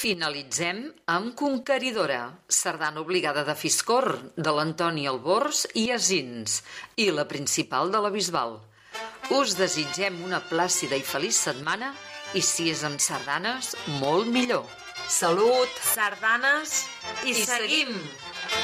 Finalitzem amb Conqueridora, sardana obligada de Fiscor, de l'Antoni Albors i Asins, i la principal de la Bisbal. Us desitgem una plàcida i feliç setmana i si és amb sardanes, molt millor. Salut, sardanes i seguim!